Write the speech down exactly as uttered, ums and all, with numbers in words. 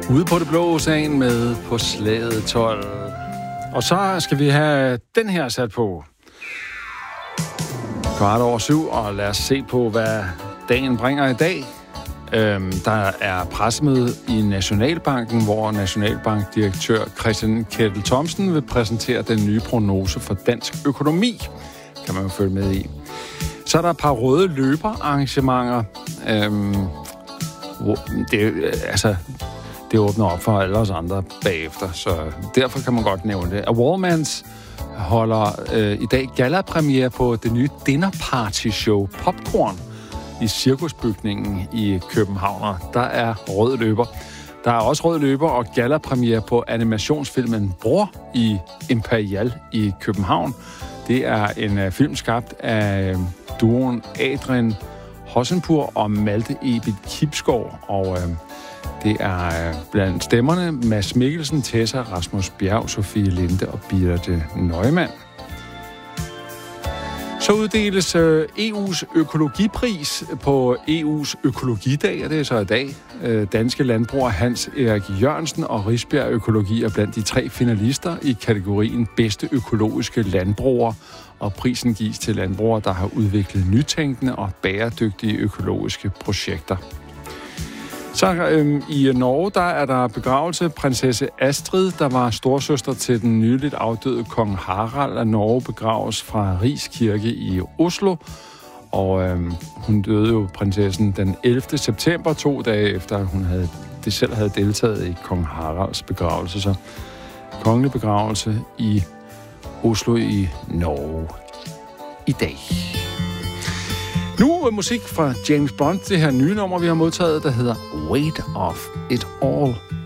Ude på det blå ocean med på slaget tolv. Og så skal vi have den her sat på. Kvart over syv, og lad os se på, hvad dagen bringer i dag. Øhm, der er pressemøde i Nationalbanken, hvor Nationalbankdirektør Christian Kettel Thomsen vil præsentere den nye prognose for dansk økonomi. Kan man jo følge med i. Så er der et par røde løberarrangementer. Øhm, det, altså, det åbner op for alle os andre bagefter, så derfor kan man godt nævne det. Wallmans holder øh, i dag gala-premiere på det nye Dinner Party Show Popcorn i Cirkusbygningen i København. Der er rød løber. Der er også rød løber og gala-premiere på animationsfilmen Bror i Imperial i København. Det er en uh, film skabt af uh, duoen Adrian Hossenpur og Malte Ebit Kibsgaard, og uh, det er uh, blandt stemmerne Mads Mikkelsen, Tessa, Rasmus Bjerg, Sofie Linde og Birte Neumann. Så uddeles uh, E U's økologipris på E U's økologidag, og det er så i dag. Uh, danske landbruger Hans Erik Jørgensen og Risbjerg Økologi er blandt de tre finalister i kategorien bedste økologiske landbrugere, og prisen gives til landbrugere, der har udviklet nytænkende og bæredygtige økologiske projekter. Så øhm, i Norge, der er der begravelse. Prinsesse Astrid, der var storsøster til den nyligt afdøde kong Harald af Norge, begraves fra Ris Kirke i Oslo. Og øhm, hun døde jo, prinsessen, den ellevte september, to dage efter hun havde, det selv havde deltaget i kong Haralds begravelse. Så kongelig begravelse i Oslo i Norge i dag. Nu er musik fra James Bond, det her nye nummer, vi har modtaget, der hedder Weight of It All.